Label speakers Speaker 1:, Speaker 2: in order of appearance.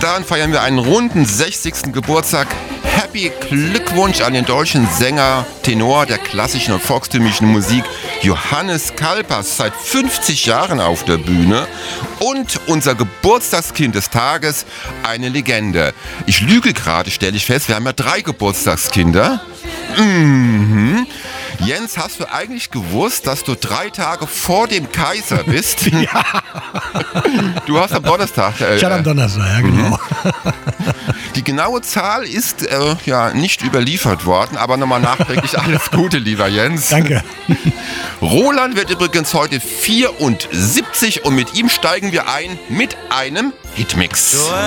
Speaker 1: dahin feiern wir einen runden 60. Geburtstag. Happy Glückwunsch an den deutschen Sänger, Tenor der klassischen und volkstümlichen Musik, Johannes Kalpas, seit 50 Jahren auf der Bühne. Und unser Geburtstagskind des Tages, eine Legende. Ich lüge gerade, stelle ich fest, wir haben ja 3 Geburtstagskinder. Jens, hast du eigentlich gewusst, dass du 3 Tage vor dem Kaiser bist?
Speaker 2: Ja.
Speaker 1: Du hast am Donnerstag.
Speaker 2: Ich hatte am Donnerstag, ja genau.
Speaker 1: Die genaue Zahl ist nicht überliefert worden, aber nochmal nachträglich alles Gute, lieber Jens.
Speaker 2: Danke.
Speaker 1: Roland wird übrigens heute 74 und mit ihm steigen wir ein mit einem Hitmix.